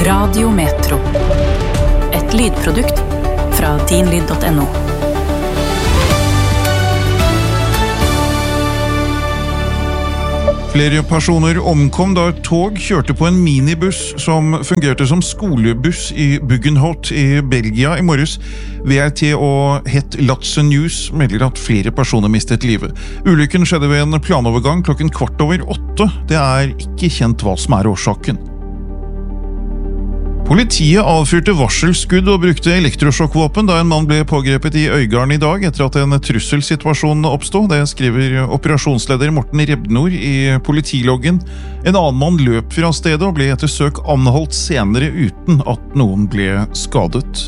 Radio Metro. Et lydprodukt fra dinlyd.no. Flere personer omkom da et tog kjørte på en minibuss som fungerte som skolebuss i Buggenhout i Belgia i morges. VRT og Het Laatste Nieuws melder at flere personer mistet livet. Ulykken skjedde ved en planovergang klokken 7:15. Det er ikke kjent hva som er årsaken. Politiet avfyrte varselskudd og brukte elektrosjokkvåpen da en mann ble pågrepet i Øygarden i dag etter at en trusselsituasjon oppstod. Det skriver operasjonsleder Morten Rebnor i politiloggen. En annen mann løp fra stedet og ble etter søk anholdt senere uten at noen ble skadet.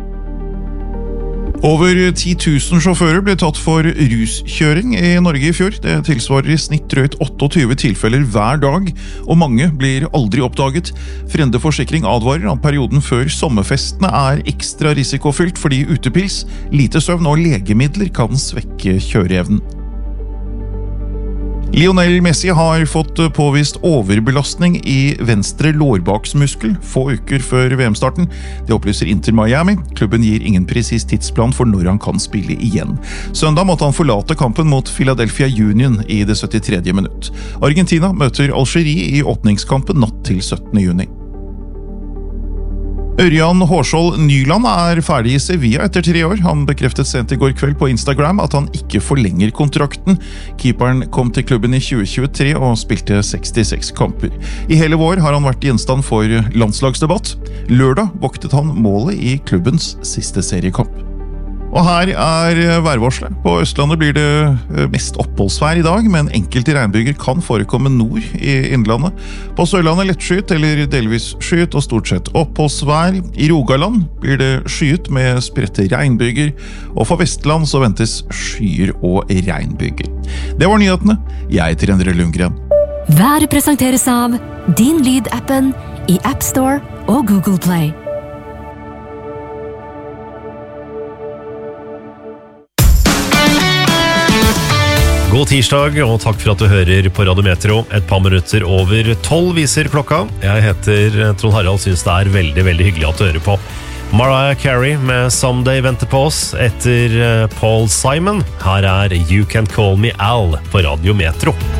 Over 10 000 sjåfører ble tatt for ruskjøring i Norge i fjor. Det tilsvarer i snitt drøyt 28 tilfeller hver dag, og mange blir aldri oppdaget. Frende Forsikring advarer at perioden før sommerfestene er ekstra risikofylt fordi utepils, lite søvn og legemidler kan svekke kjøreevnen. Lionel Messi har fått påvist overbelastning i venstre lårbaksmuskel få uker før VM-starten. Det opplyser Inter Miami. Klubben gir ingen presis tidsplan for når han kan spille igjen. Søndag måtte han forlate kampen mot Philadelphia Union i det 73. minutt. Argentina møter Algerie i åpningskampen natt til 17. juni. Ørjan Hårskjold Nyland er ferdig i Sevilla etter 3 år. Han bekreftet sent i går kveld på Instagram at han ikke forlenger kontrakten. Keeperen kom til klubben i 2023 og spilte 66 kamper. I hele vår har han vært gjenstand for landslagsdebatt. Lørdag voktet han målet i klubbens siste seriekamp. Og her er værvarselet. På Østlandet blir det mest oppholdsvær i dag, men enkelte regnbyger kan forekomme nord i innlandet. På Sørlandet lettskyet eller delvis skyet og stort sett oppholdsvær. I Rogaland blir det skyet med spredte regnbyger, og for Vestland så ventes skyer og regnbyger. Det var nyhetene. Jeg heter Endre Lundgren. Været presenteres av Din Lyd-appen i App Store og Google Play. God tirsdag, og takk for at du hører på Radio Metro. Et par minutter over 12 viser klokka. Jeg heter Trond Harald, synes det er veldig, veldig hyggelig at du hører på. Mariah Carey med Someday venter på oss etter Paul Simon. Her er You Can Call Me Al på Radio Metro.